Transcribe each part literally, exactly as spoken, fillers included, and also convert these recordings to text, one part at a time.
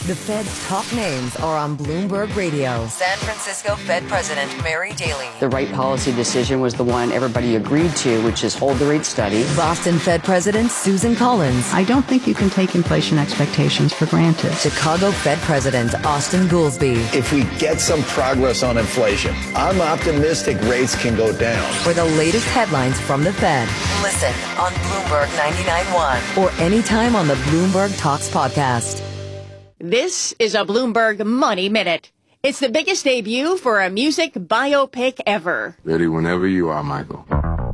The Fed's top names are on Bloomberg Radio. San Francisco Fed President Mary Daly. The right policy decision was the one everybody agreed to, which is hold the rate steady. Boston Fed President Susan Collins. I don't think you can take inflation expectations for granted. Chicago Fed President Austin Goolsbee. If we get some progress on inflation, I'm optimistic rates can go down. For the latest headlines from the Fed, listen on Bloomberg ninety-nine point one or anytime on the Bloomberg Talks podcast. This is a Bloomberg Money Minute. It's the biggest debut for a music biopic ever. Ready whenever you are, Michael.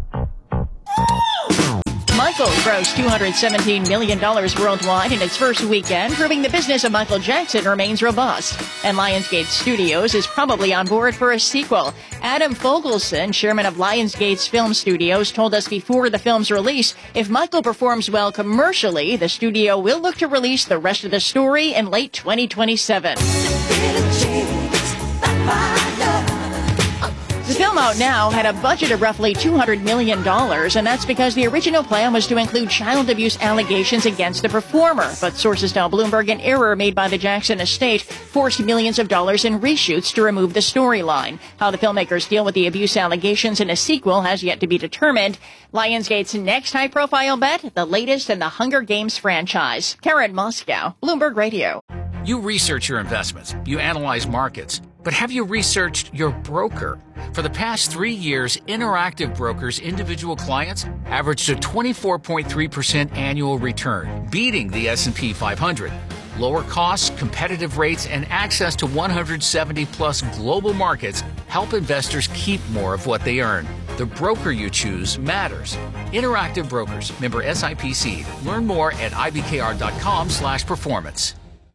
Michael grossed two hundred seventeen million dollars worldwide in its first weekend, proving the business of Michael Jackson remains robust. And Lionsgate Studios is probably on board for a sequel. Adam Fogelson, chairman of Lionsgate's Film Studios, told us before the film's release, if Michael performs well commercially, the studio will look to release the rest of the story in late twenty twenty-seven. The film out now had a budget of roughly two hundred million dollars, and that's because the original plan was to include child abuse allegations against the performer. But sources tell Bloomberg an error made by the Jackson estate forced millions of dollars in reshoots to remove the storyline. How the filmmakers deal with the abuse allegations in a sequel has yet to be determined. Lionsgate's next high-profile bet, the latest in the Hunger Games franchise. Karen Moscow, Bloomberg Radio. You research your investments. You analyze markets. But have you researched your broker? For the past three years, Interactive Brokers' individual clients averaged a twenty-four point three percent annual return, beating the S and P five hundred. Lower costs, competitive rates, and access to one hundred seventy plus global markets help investors keep more of what they earn. The broker you choose matters. Interactive Brokers, member S I P C. Learn more at ibkr.com slash performance.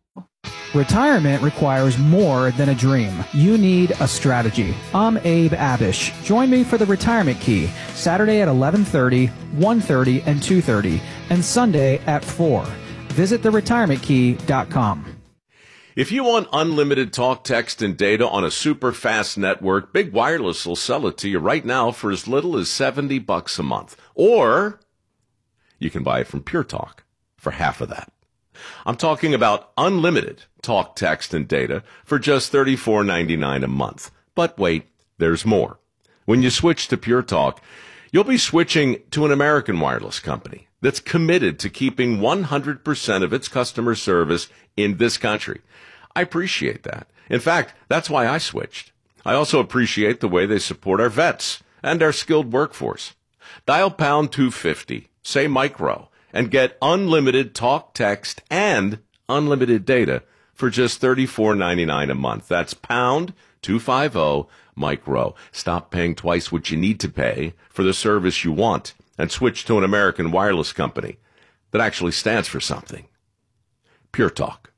Retirement requires more than a dream. You need a strategy. I'm Abe Abish. Join me for the Retirement Key, Saturday at eleven thirty, one thirty, and two thirty, and Sunday at four. Visit the retirement key dot com. If you want unlimited talk, text, and data on a super fast network, Big Wireless will sell it to you right now for as little as seventy bucks a month. Or you can buy it from Pure Talk for half of that. I'm talking about unlimited talk, text, and data for just thirty-four ninety-nine a month. But wait, there's more. When you switch to Pure Talk, you'll be switching to an American wireless company that's committed to keeping one hundred percent of its customer service in this country. I appreciate that. In fact, that's why I switched. I also appreciate the way they support our vets and our skilled workforce. Dial pound two fifty, say micro, and get unlimited talk, text, and unlimited data for just thirty-four ninety-nine a month. That's pound two fifty micro. Stop paying twice what you need to pay for the service you want and switch to an American wireless company that actually stands for something. Pure Talk.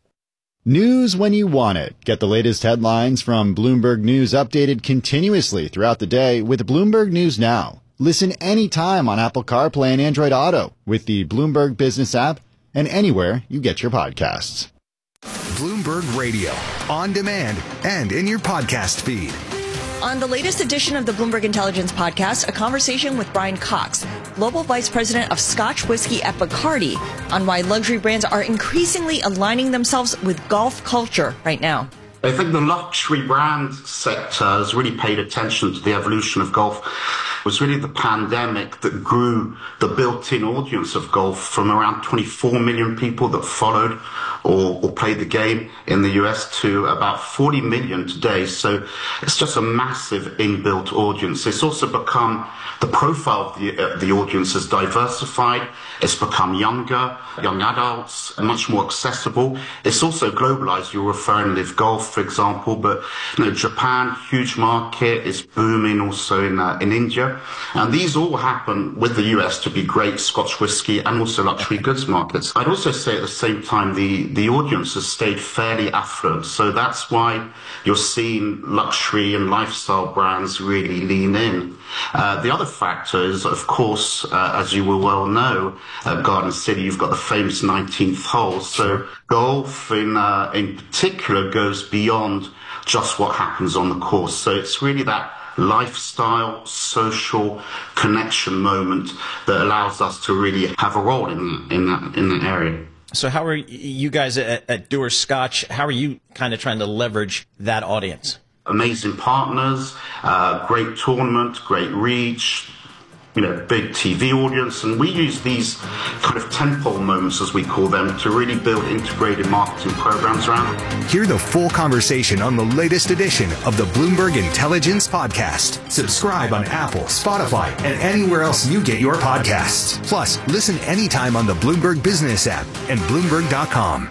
News when you want it. Get the latest headlines from Bloomberg News updated continuously throughout the day with Bloomberg News Now. Listen anytime on Apple CarPlay and Android Auto with the Bloomberg Business app and anywhere you get your podcasts. Bloomberg Radio, on demand and in your podcast feed. On the latest edition of the Bloomberg Intelligence Podcast, a conversation with Brian Cox, Global Vice President of Scotch Whiskey at Bacardi, on why luxury brands are increasingly aligning themselves with golf culture right now. I think the luxury brand sector has really paid attention to the evolution of golf. It was really the pandemic that grew the built-in audience of golf from around twenty-four million people that followed or, or played the game in the U S to about forty million today. So it's just a massive inbuilt audience. It's also become, the profile of the, uh, the audience has diversified. It's become younger, young adults, and much more accessible. It's also globalized. You're referring to Live Golf, for example, but you know, Japan, huge market, is booming also in uh, in India. And these all happen with the U S to be great Scotch whisky and also luxury goods markets. I'd also say at the same time, the, the audience has stayed fairly affluent. So that's why you're seeing luxury and lifestyle brands really lean in. Uh, the other factor is, of course, uh, as you will well know, at Garden City, you've got the famous nineteenth hole. So golf in, uh, in particular goes beyond just what happens on the course. So it's really that lifestyle, social connection moment that allows us to really have a role in in that, in that area. So how are you guys at, at Dewar's Scotch, how are you kind of trying to leverage that audience? Amazing partners, uh, great tournament, great reach, you know, big T V audience, and we use these kind of tentpole moments, as we call them, to really build integrated marketing programs around. Hear the full conversation on the latest edition of the Bloomberg Intelligence Podcast. Subscribe on Apple, Spotify, and anywhere else you get your podcasts. Plus, listen anytime on the Bloomberg Business app and Bloomberg dot com.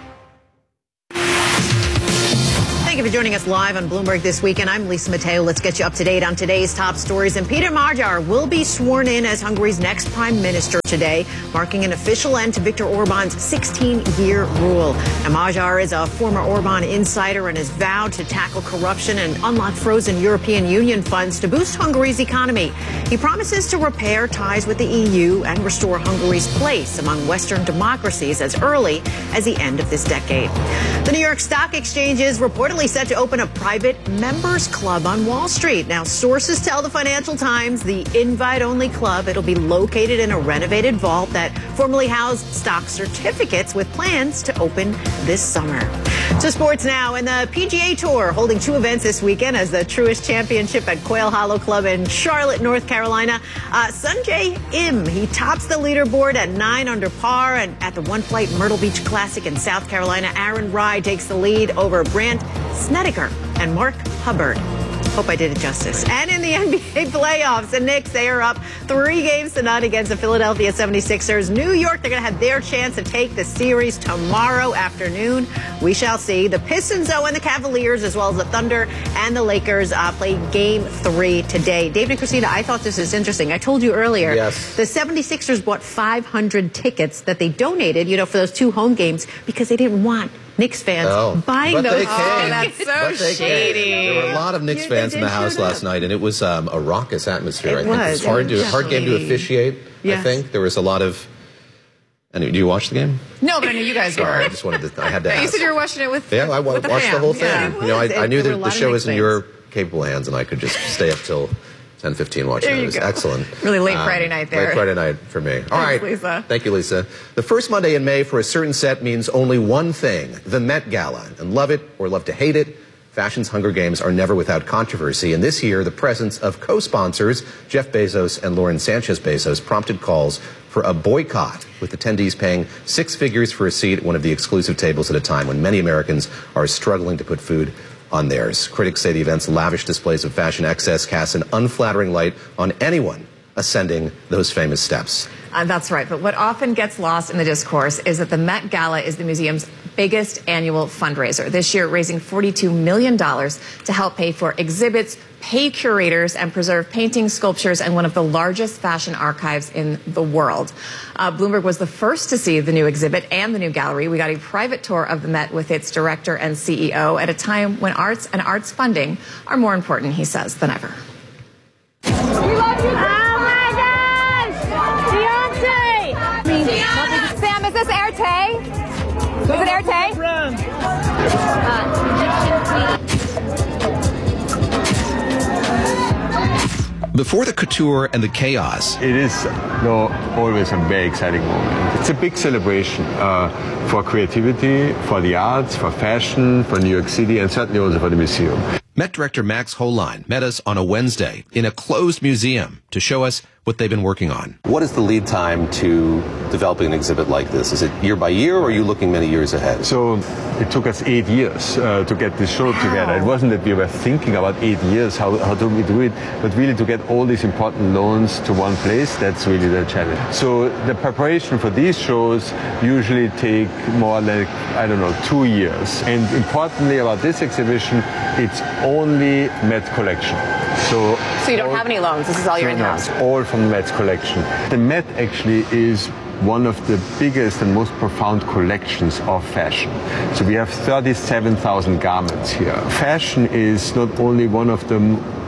Thank you for joining us live on Bloomberg This Weekend. I'm Lisa Mateo. Let's get you up to date on today's top stories. And Peter Magyar will be sworn in as Hungary's next prime minister today, marking an official end to Viktor Orban's sixteen-year rule. Now, Magyar is a former Orban insider and has vowed to tackle corruption and unlock frozen European Union funds to boost Hungary's economy. He promises to repair ties with the E U and restore Hungary's place among Western democracies as early as the end of this decade. The New York Stock Exchange is reportedly set to open a private members club on Wall Street. Now, sources tell the Financial Times the invite-only club, it'll be located in a renovated vault that formerly housed stock certificates with plans to open this summer. To sports now, and the P G A Tour holding two events this weekend as the Truist Championship at Quail Hollow Club in Charlotte, North Carolina. Uh, Sungjae Im, he tops the leaderboard at nine under par, and at the One Flight Myrtle Beach Classic in South Carolina, Aaron Rai takes the lead over Brandt Snedeker and Mark Hubbard. Hope I did it justice. And in the N B A playoffs, the Knicks, they are up three games to none against the Philadelphia seventy-sixers. New York, they're going to have their chance to take the series tomorrow afternoon. We shall see. The Pistons, though, and the Cavaliers, as well as the Thunder and the Lakers, uh, play game three today. David and Christina, I thought this was interesting. I told you earlier, yes. The seventy-sixers bought five hundred tickets that they donated, you know, for those two home games because they didn't want Knicks fans oh, buying but those. They came. Oh, that's so but they shady. Came. There were a lot of Knicks You, fans in the house last up. night, and it was um, a raucous atmosphere. It I think was. it was hard, to, hard game to officiate. Yes. I think there was a lot of. Anyway, do you watch the game? No, but I knew you guys were. Sorry, I just wanted to. I had to. You ask. said you were watching it with. Yeah, I with watched the, the whole thing. Yeah. You know, I, I knew that the show was in fans. your capable hands, and I could just stay up till ten fifteen watching There it. you It was go. excellent. Really late Um, Friday night there. Late Friday night for me. All right, Lisa. Thank you, Lisa. The first Monday in May for a certain set means only one thing: the Met Gala. And love it or love to hate it, fashion's Hunger Games are never without controversy. And this year, the presence of co-sponsors Jeff Bezos and Lauren Sanchez Bezos prompted calls for a boycott, with attendees paying six figures for a seat at one of the exclusive tables at a time when many Americans are struggling to put food on theirs. Critics say the event's lavish displays of fashion excess cast an unflattering light on anyone ascending those famous steps. Uh, that's right. But what often gets lost in the discourse is that the Met Gala is the museum's biggest annual fundraiser. This year, raising forty-two million dollars to help pay for exhibits, pay curators, and preserve paintings, sculptures, and one of the largest fashion archives in the world. Uh, Bloomberg was the first to see the new exhibit and the new gallery. We got a private tour of the Met with its director and C E O at a time when arts and arts funding are more important, he says, than ever. We love you. Oh my gosh! Beyonce! Beyonce! Sam, is this Airtay? Is it Airtay? Before the couture and the chaos, it is no, always a very exciting moment. It's a big celebration uh, for creativity, for the arts, for fashion, for New York City, and certainly also for the museum. Met director Max Holine met us on a Wednesday in a closed museum to show us what they've been working on. What is the lead time to developing an exhibit like this? Is it year by year, or are you looking many years ahead? So it took us eight years uh, to get this show wow. together. It wasn't that we were thinking about eight years, how, how do we do it, but really to get all these important loans to one place, that's really the challenge. So the preparation for these shows usually take more like, I don't know, two years. And importantly about this exhibition, it's only Met collection. So, so you don't all, have any loans, this is all your so in-house? No, all from the Met collection. The Met actually is one of the biggest and most profound collections of fashion. So we have thirty-seven thousand garments here. Fashion is not only one of the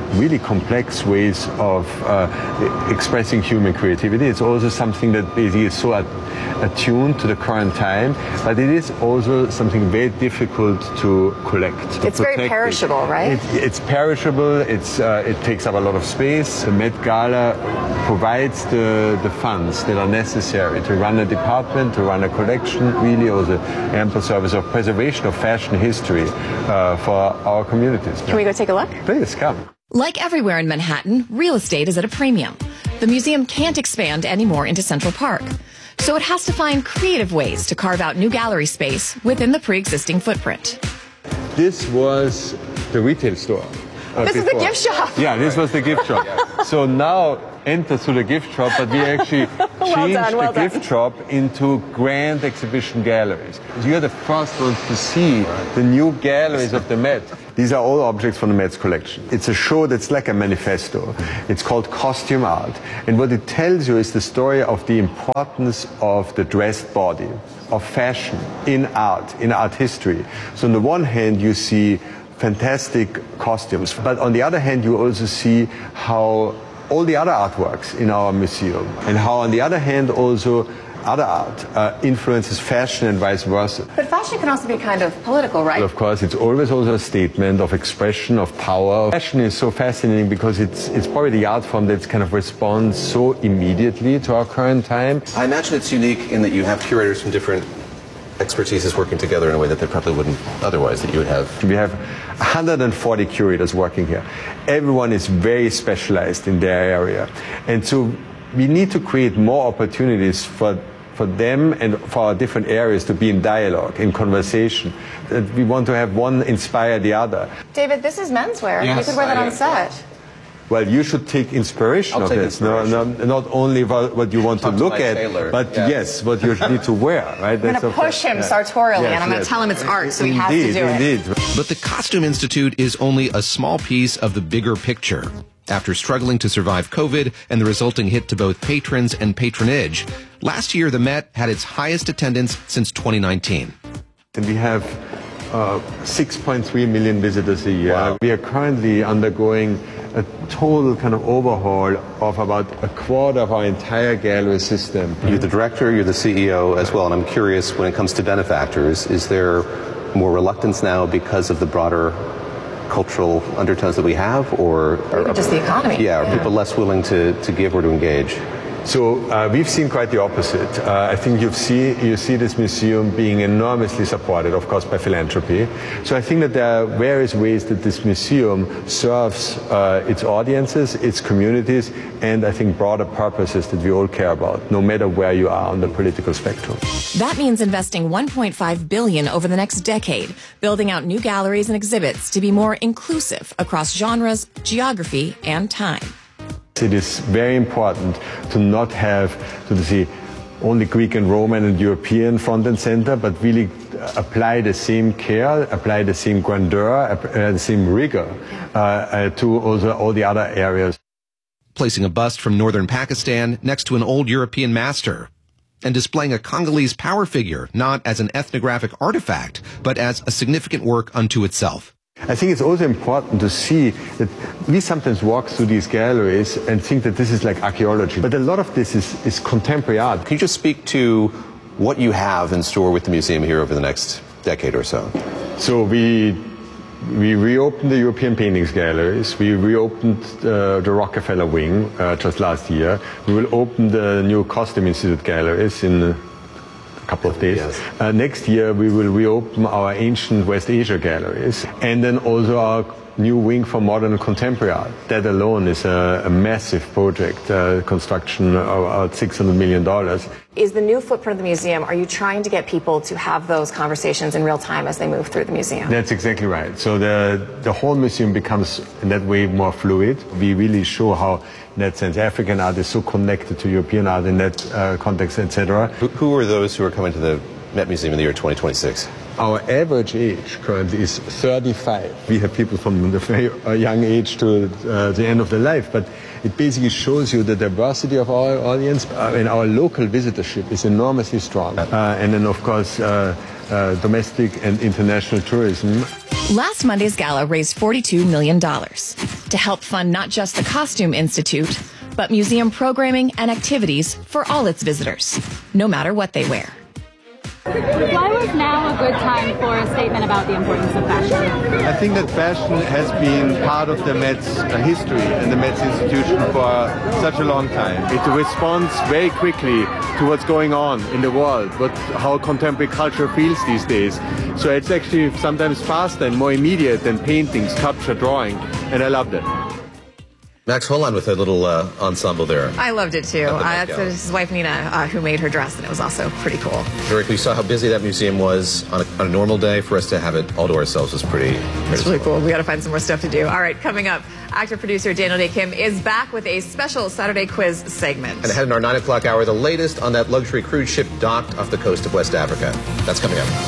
really complex ways of uh, expressing human creativity. It's also something that basically is so at, attuned to the current time, but it is also something very difficult to collect. To it's very perishable, it. right? It, it's perishable. It's uh, it takes up a lot of space. The Met Gala provides the, the funds that are necessary to run a department, to run a collection, really also ample service of preservation of fashion history uh, for our communities. Can we go take a look? Please come. Like everywhere in Manhattan, real estate is at a premium. The museum can't expand anymore into Central Park, so it has to find creative ways to carve out new gallery space within the pre-existing footprint. This was the retail store. Uh, this before. is the gift shop. Yeah, this was the gift shop. So now enter through the gift shop, but we actually well changed done, well the done. gift shop into grand exhibition galleries. You're the first ones to see the new galleries of the Met. These are all objects from the Met's collection. It's a show that's like a manifesto. It's called Costume Art. And what it tells you is the story of the importance of the dressed body, of fashion in art, in art history. So on the one hand, you see fantastic costumes, but on the other hand, you also see how all the other artworks in our museum, and how on the other hand also other art uh, influences fashion and vice versa. But fashion can also be kind of political, right? Of course, it's always also a statement of expression, of power. Fashion is so fascinating because it's it's probably the art form that kind of responds so immediately to our current time. I imagine it's unique in that you have curators from different expertises working together in a way that they probably wouldn't otherwise, that you would have. We have one hundred forty curators working here. Everyone is very specialized in their area. And so we need to create more opportunities for for them and for our different areas to be in dialogue, in conversation. That we want to have one inspire the other. David, this is menswear. Yes, you could wear that uh, on set. Well, you should take inspiration I'll of take this. No, no, not only what, what you want Talk to to look my at, tailor. but Yeah. yes, what you need to wear, right? I'm going to push him sartorially, Yes, and I'm going yes. to tell him it's art, so he has Indeed, to do it. indeed. But the Costume Institute is only a small piece of the bigger picture. After struggling to survive COVID and the resulting hit to both patrons and patronage, last year the Met had its highest attendance since twenty nineteen. And we have uh, six point three million visitors a year. Wow. We are currently undergoing a total kind of overhaul of about a quarter of our entire gallery system. You're the director, you're the C E O as well, and I'm curious, when it comes to benefactors, is there more reluctance now because of the broader cultural undertones that we have, or, or just the economy? Yeah, are people less willing to, to give or to engage? So uh, we've seen quite the opposite. Uh, I think you see you see this museum being enormously supported, of course, by philanthropy. So I think that there are various ways that this museum serves uh, its audiences, its communities, and I think broader purposes that we all care about, no matter where you are on the political spectrum. That means investing one point five billion dollars over the next decade, building out new galleries and exhibits to be more inclusive across genres, geography, and time. It is very important to not have, to say, only Greek and Roman and European front and center, but really apply the same care, apply the same grandeur, apply the same rigor uh, uh, to also all the other areas. Placing a bust from northern Pakistan next to an old European master, and displaying a Congolese power figure not as an ethnographic artifact, but as a significant work unto itself. I think it's also important to see that we sometimes walk through these galleries and think that this is like archaeology, but a lot of this is, is contemporary art. Can you just speak to what you have in store with the museum here over the next decade or so? So we we reopened the European Paintings Galleries. We reopened uh, the Rockefeller Wing uh, just last year. We will open the new Costume Institute Galleries in a couple of days. Yes. Uh, next year we will reopen our ancient West Asia galleries, and then also our new wing for modern and contemporary art. That alone is a, a massive project, uh, construction of about six hundred million dollars. Is the new footprint of the museum, are you trying to get people to have those conversations in real time as they move through the museum? That's exactly right. So the, the whole museum becomes in that way more fluid. We really show how, in that sense, African art is so connected to European art in that uh, context, et cetera. Who, who are those who are coming to the Met Museum in the year twenty twenty-six? Our average age currently is thirty-five. We have people from the very young age to uh, the end of their life, but it basically shows you the diversity of our audience, uh, and our local visitorship is enormously strong. Uh, and then, of course, uh, uh, domestic and international tourism. Last Monday's gala raised forty-two million dollars. to help fund not just the Costume Institute, but museum programming and activities for all its visitors, no matter what they wear. Why was now a good time for a statement about the importance of fashion? I think that fashion has been part of the Met's uh, history and the Met's institution for such a long time. It responds very quickly to what's going on in the world, what, how contemporary culture feels these days. So it's actually sometimes faster and more immediate than painting, sculpture, drawing, and I love that. Max Hollein with a little uh, ensemble there. I loved it too. Uh, that's his wife Nina uh, who made her dress, and it was also pretty cool. Eric, we saw how busy that museum was on a, on a normal day. For us to have it all to ourselves was pretty. It's really cool. We got to find some more stuff to do. All right, coming up, actor producer Daniel Dae Kim is back with a special Saturday quiz segment. And ahead in our nine o'clock hour, the latest on that luxury cruise ship docked off the coast of West Africa. That's coming up.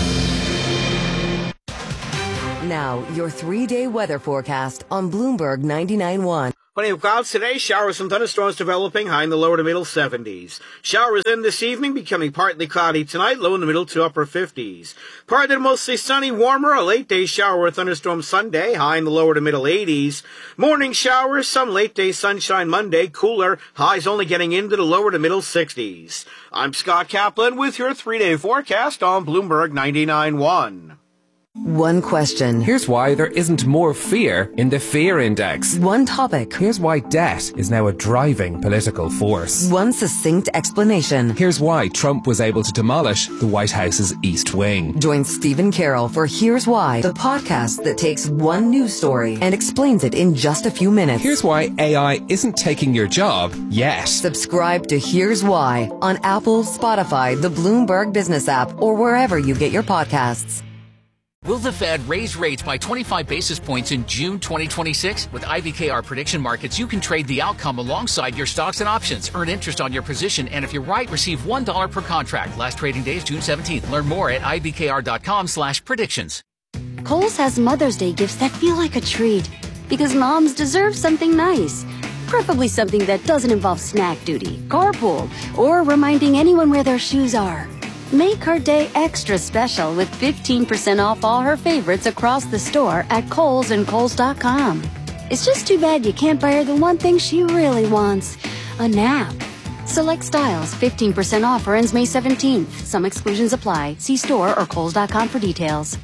Now, your three-day weather forecast on Bloomberg ninety-nine point one. Plenty of clouds today, showers and thunderstorms developing, high in the lower to middle seventies. Showers in this evening, becoming partly cloudy tonight, low in the middle to upper fifties. Partly to mostly sunny, warmer, a late day shower with thunderstorms Sunday, high in the lower to middle eighties. Morning showers, some late day sunshine Monday, cooler, highs only getting into the lower to middle sixties. I'm Scott Kaplan with your three-day forecast on Bloomberg ninety-nine point one. One question. Here's why there isn't more fear in the fear index. One topic. Here's why debt is now a driving political force. One succinct explanation. Here's why Trump was able to demolish the White House's East Wing. Join Stephen Carroll for Here's Why, the podcast that takes one news story and explains it in just a few minutes. Here's why A I isn't taking your job yet. Subscribe to Here's Why on Apple, Spotify, the Bloomberg Business app, or wherever you get your podcasts. Will the Fed raise rates by twenty-five basis points in June twenty twenty-six? With I B K R Prediction Markets, you can trade the outcome alongside your stocks and options. Earn interest on your position, and if you're right, receive one dollar per contract. Last trading day is June seventeenth. Learn more at ibkr.com slash predictions. Kohl's has Mother's Day gifts that feel like a treat. Because moms deserve something nice. Preferably something that doesn't involve snack duty, carpool, or reminding anyone where their shoes are. Make her day extra special with fifteen percent off all her favorites across the store at Kohl's and Kohl's dot com. It's just too bad you can't buy her the one thing she really wants, a nap. Select styles, fifteen percent off or ends May seventeenth. Some exclusions apply. See store or Kohl's dot com for details.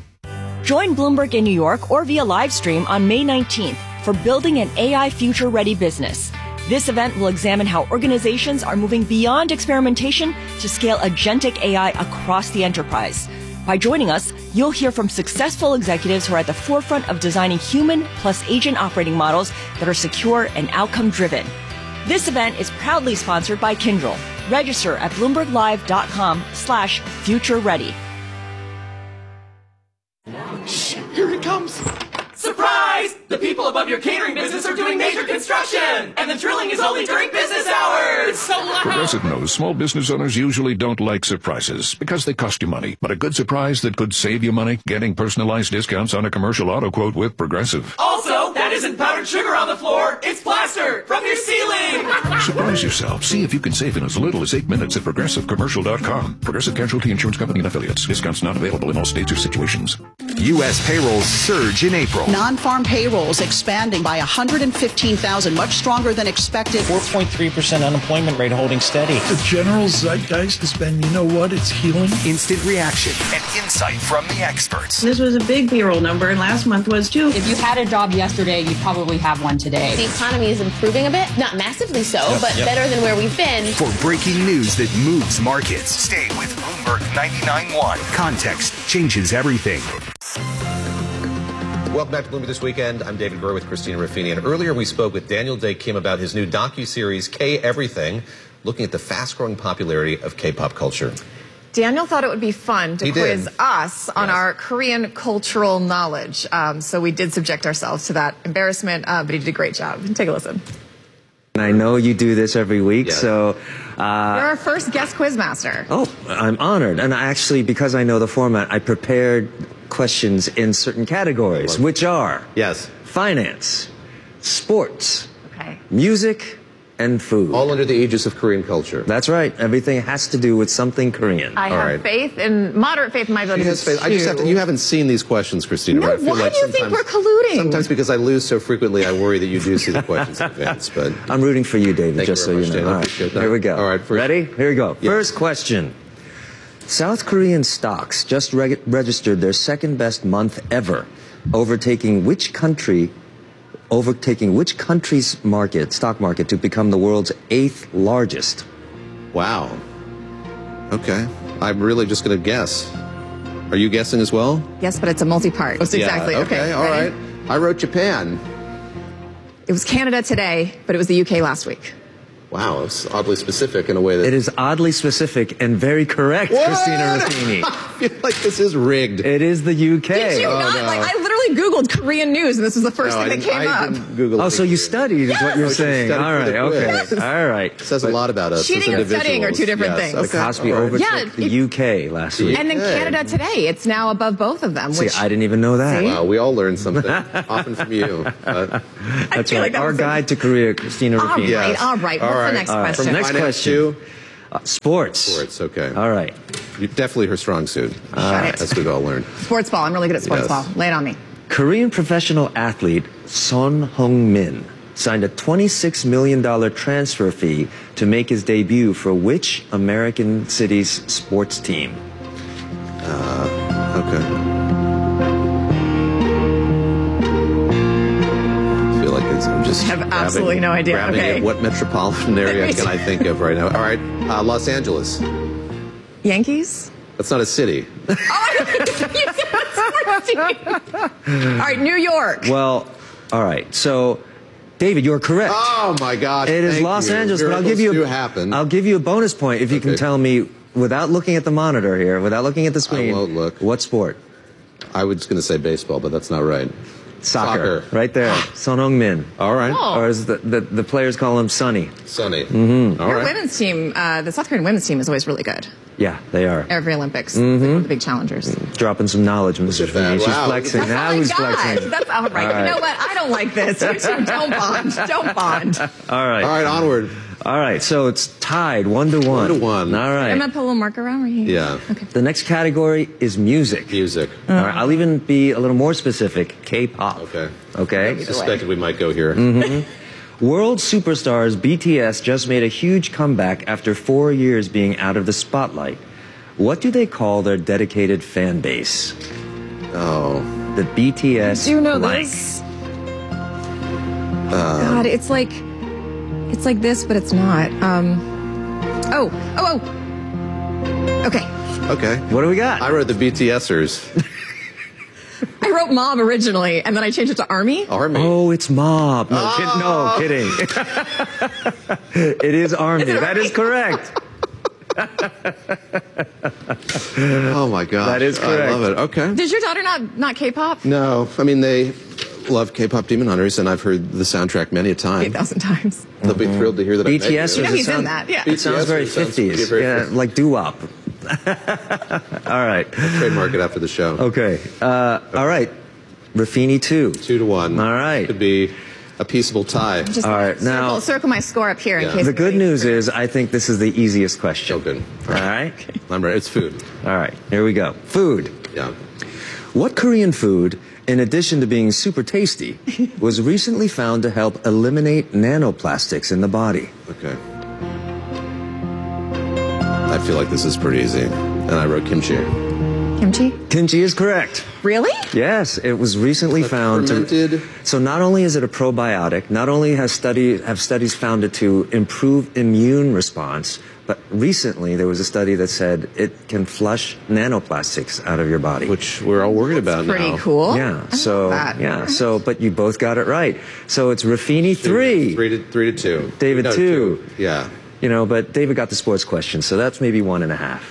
Join Bloomberg in New York or via live stream on May nineteenth for Building an A I Future-Ready Business. This event will examine how organizations are moving beyond experimentation to scale agentic A I across the enterprise. By joining us, you'll hear from successful executives who are at the forefront of designing human plus agent operating models that are secure and outcome-driven. This event is proudly sponsored by Kyndryl. Register at bloomberglive.com slash future ready. Shh, here it comes. Surprise! The people above your catering business are doing major construction! And the drilling is only during business hours! It's so loud! Progressive knows small business owners usually don't like surprises because they cost you money. But a good surprise that could save you money, getting personalized discounts on a commercial auto quote with Progressive. Also, that isn't powdered sugar on the floor, it's plaster from your ceiling! Surprise yourself. See if you can save in as little as eight minutes at progressive commercial dot com. Progressive Casualty Insurance Company and Affiliates. Discounts not available in all states or situations. U S payrolls surge in April. Non-farm payrolls expanding by one hundred fifteen thousand, much stronger than expected. four point three percent unemployment rate holding steady. The general zeitgeist has been, you know what, it's healing. Instant reaction and insight from the experts. This was a big payroll number, and last month was too. If you had a job yesterday, you probably have one today. The economy is improving a bit, not massively so, yep, but yep. better than where we've been. For breaking news that moves markets, stay with Bloomberg ninety-nine point one. Context changes everything. Welcome back to Bloomberg This Weekend. I'm David Gurr with Christina Ruffini. And earlier we spoke with Daniel Dae Kim about his new docuseries, K-Everything, looking at the fast-growing popularity of K-pop culture. Daniel thought it would be fun to he quiz did. us on yes. our Korean cultural knowledge. Um, so we did subject ourselves to that embarrassment, uh, but he did a great job. Take a listen. I know you do this every week, yes. so... Uh, You're our first guest quizmaster. Oh, I'm honored. And actually, because I know the format, I prepared questions in certain categories, which are... Yes. Finance, sports, okay. music, and food. All under the aegis of Korean culture. That's right. Everything has to do with something Korean. I All have right. faith and moderate faith in my ability. She has faith. I just have to, you haven't seen these questions, Christina. No, right? I feel why like do you think sometimes- we're colluding? Sometimes because I lose so frequently, I worry that you do see the questions in advance. But I'm rooting for you, David, Thank just you very so much, you know. Dan. I All right, appreciate that. here we go. All right, first- ready? Here we go. Yes. First question. South Korean stocks just reg- registered their second best month ever, overtaking which country overtaking which country's market, stock market, to become the world's eighth largest? Wow. Okay. I'm really just going to guess. Are you guessing as well? Yes, but it's a multi-part. That's exactly. Yeah, Okay. okay. All ready? right. I wrote Japan. It was Canada today, but it was the U K last week. Wow, it's oddly specific in a way that... It is oddly specific and very correct, What? Christina Ruffini. I feel like this is rigged. It is the U K. Did you Oh, not? no. Like, I literally Googled Korean news, and this was the first No, I thing that didn't- came I up. didn't Google Oh, it. so you studied is what you're Oh, she saying. studied All for right, the okay. quiz. All right. It says a lot about us Cheating as and studying are two different individuals. things. The Okay. Cosby All right. overtook Yeah, the it- U K last week. And then Okay. Canada today, it's now above both of them. See, Which I didn't even know that. See? Wow, we all learn something, often from you. Uh, That's feel right. like that Our was a- guide to Korea, Christina all Ruffini. right, Yes. all right. All What's right. the next All right. question? Next Finance question. too? Uh, sports. Sports, okay. All right. You're definitely her strong suit. Shut it. As we've all learned. Sports ball. I'm really good at sports Yes. ball. Lay it on me. Korean professional athlete Son Heung-min signed a twenty-six million dollars transfer fee to make his debut for which American city's sports team? Uh, okay. I feel like it's, I'm just I have grabbing- absolutely no idea. grabbing Okay. at what metropolitan area Me can I think of right now? All right, uh, Los Angeles. Yankees? That's not a city. Oh, I you said sports team. All right, New York. Well, all right. So, David, you're correct. Oh my gosh! It is thank Los you. Angeles, but I'll give Miracles you do happen. I'll give you a bonus point if you can Okay. tell me without looking at the monitor here, without looking at the screen. I won't look. What sport? I was going to say baseball, but that's not right. Soccer. Soccer. Right there. Son Heung-min. All right. Oh. Or as the, the, the players call him Sonny. Sunny. Mm-hmm. All Your right. women's team, uh, the South Korean women's team is always really good. Yeah, they are. Every Olympics. Mhm. They're one of the big challengers. Dropping some knowledge, Missus at that. She's Wow. flexing. That's Now all I who's got. flexing? That's all right. All You know right. what? I don't like this. You two don't bond. Don't bond. All right. All right, onward. All right, so it's tied one to one. One to one. All right. I'm going to put a little marker around right here. Yeah. Okay. The next category is music. Music. All right, I'll even be a little more specific. K-pop. Okay. Okay. I suspected we might go here. Mm-hmm. World superstars B T S just made a huge comeback after four years being out of the spotlight. What do they call their dedicated fan base? Oh. The B T S Do you know blank. this? God, it's like it's like this, but it's not. Um. Oh, oh, oh. Okay. Okay. What do we got? I wrote the BTSers. I wrote Mob originally, and then I changed it to Army. Army. Oh, it's Mob. No, kid, Oh. no kidding. It is Army. Is it That Army? is correct. Oh my gosh. That is correct. I love it. Okay. Did your daughter not not K-pop? No, I mean they love K-pop Demon Hunters, and I've heard the soundtrack many a time. Eight thousand times. They'll be thrilled to hear that. B T S. I You know does it he's in sound- that, yeah. It sounds very B T S sounds fifties. very Yeah, fifties. like doo-wop. All right. Trademark it after the show. Okay. Uh, all right. Ruffini two. Two to one. All right. Could be a peaceable tie. Just All right, now- circle, circle my score up here in Yeah. case. The good anybody- news is I think this is the easiest question. So good. All right. I'm ready. It's food. All right. Here we go. Food. Yeah. What Korean food, in addition to being super tasty, was recently found to help eliminate nanoplastics in the body? Okay. I feel like this is pretty easy. And I wrote kimchi. Kimchi. Kimchi is correct. Really? Yes, it was recently A found to. fermented- So not only is it a probiotic, not only has study have studies found it to improve immune response, but recently there was a study that said it can flush nanoplastics out of your body. Which we're all worried about Pretty now. cool. Yeah. I So love that. yeah. So but you both got it right. So it's Ruffini three, Three to three to two. David No, two. Yeah. You know, but David got the sports question, so that's maybe one and a half.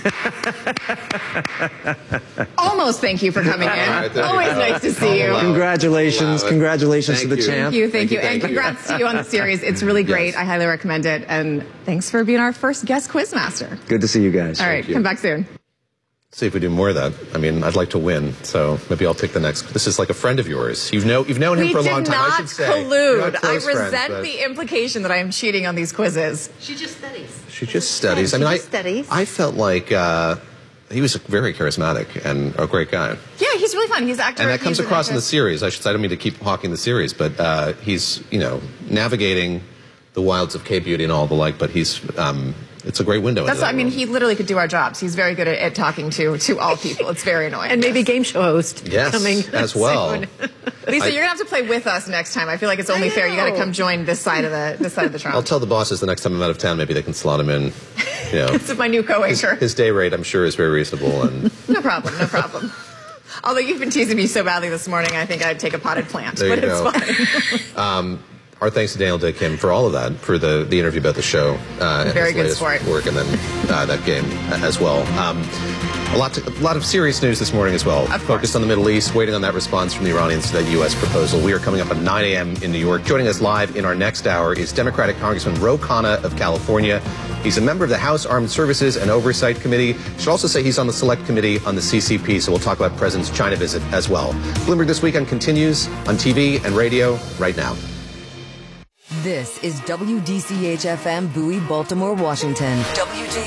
Almost. Thank you for coming in. All right, there you Always go. nice to see you. Allow it. Congratulations, Allow it. congratulations Thank to the you. champ. Thank you, thank, Thank you, you, and thank you. congrats to you on the series. It's really great. Yes. I highly recommend it, and thanks for being our first guest quizmaster. Good to see you guys. All right, you. come back soon. See if we do more of that. I mean, I'd like to win, so maybe I'll pick the next. This is like a friend of yours. You've know you've known him we for a long time. I should say. Collude. I resent friends, but... the implication that I am cheating on these quizzes. She just studies. She just studies. Yeah, I mean, she I just studies. I felt like uh, he was very charismatic and a great guy. Yeah, he's really fun. He's actor. And that comes he's across in the actor. series. I should say, I don't mean to keep hawking the series, but uh, he's, you know, navigating the wilds of K-beauty and all the like, but he's, um, it's a great window. That's into what, that I mean, world. he literally could do our jobs. He's very good at, at talking to to all people. It's very annoying. And maybe game show host. Yes, coming as well. soon. Lisa, I- you're gonna have to play with us next time. I feel like it's only fair. You got to come join this side of the this side of the I'll trunk. tell the bosses the next time I'm out of town, maybe they can slot him in. You know, This is my new his, co-anchor. his day rate, I'm sure, is very reasonable. And No problem. No problem. Although you've been teasing me so badly this morning, I think I'd take a potted plant. There but you it's go. fine. um, our thanks to Daniel Day Kim for all of that, for the, the interview about the show. Uh, and Very his good latest sport. work, and then uh, that game as well. Um, a lot, to, a lot of serious news this morning as well. Focused on the Middle East, waiting on that response from the Iranians to that U S proposal. We are coming up at nine a.m. in New York. Joining us live in our next hour is Democratic Congressman Ro Khanna of California. He's a member of the House Armed Services and Oversight Committee. Should also say he's on the Select Committee on the C C P, so we'll talk about President's China visit as well. Bloomberg This Weekend continues on T V and radio right now. This is W D C H F M Bowie, Baltimore, Washington. W J